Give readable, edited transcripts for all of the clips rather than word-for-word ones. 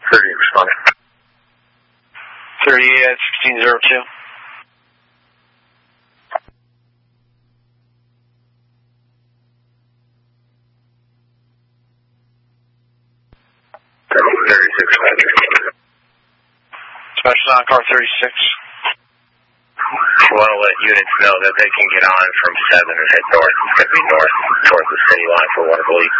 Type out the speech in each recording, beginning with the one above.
responding. 38 at 1602. Special on car 36. I want to let units know that they can get on from 7 and head north. It's going to be north towards the city line for Waterville.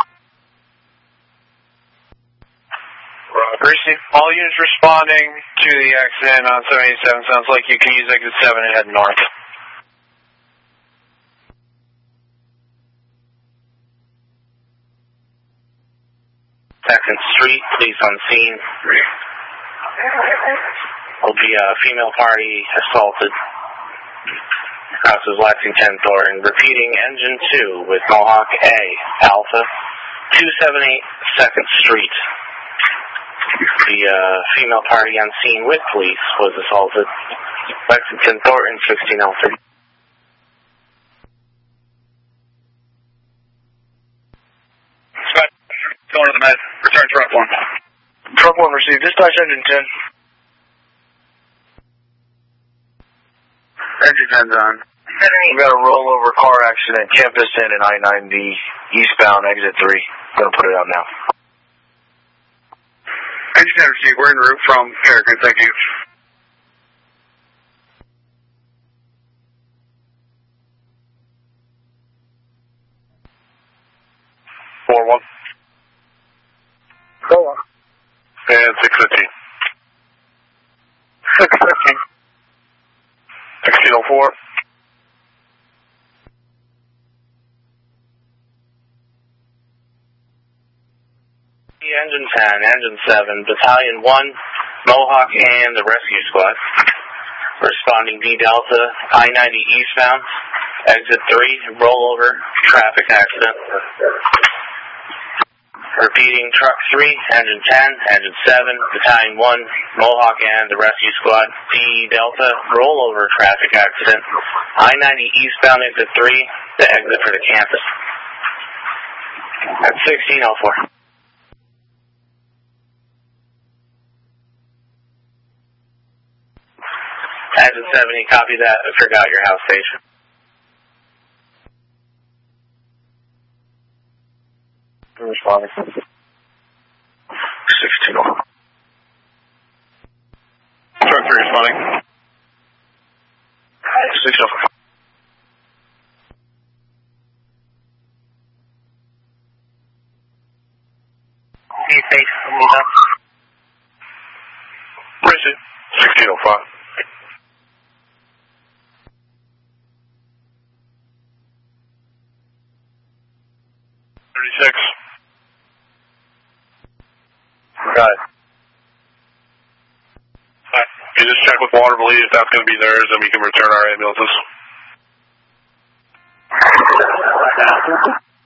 Receive all units responding to the accident on 787. Sounds like you can use exit 7 and head north. Second Street, police on scene. Will be a female party assaulted. House is Lexington, Thornton. Repeating, engine 2 with Mohawk A, Alpha, 278 2nd Street. The female party on scene with police was assaulted. Lexington, Thornton, 1603. Going to the med. Return truck 1. Truck 1 received. Dispatch engine 10. Engine 10's on. We got a rollover car accident, Campus Inn and I-90 eastbound, exit 3. Gonna put it out now. Engine 10 received. We're en route from Peregrine. Thank you. Go on. And 615. 615. 1604. Engine 10, Engine 7, Battalion 1, Mohawk and the Rescue Squad. Responding D Delta, I-90 eastbound, exit 3, rollover, traffic accident. Repeating, truck 3, engine 10, engine 7, Battalion 1, Mohawk and the Rescue Squad, D Delta, rollover, traffic accident. I-90 eastbound, exit 3, the exit for the campus. At 1604. Engine 70, copy that. I forgot your house station. Responding. 1604. Truck 3 responding. 604. Be safe. Richard. 1605. Got it. Alright. You just check with Waterville if that's going to be theirs, and we can return our ambulances.